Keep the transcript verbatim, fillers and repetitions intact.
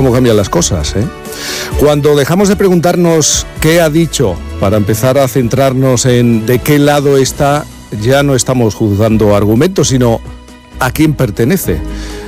cómo cambian las cosas, ¿eh? Cuando dejamos de preguntarnos qué ha dicho para empezar a centrarnos en de qué lado está, ya no estamos juzgando argumentos, sino a quién pertenece.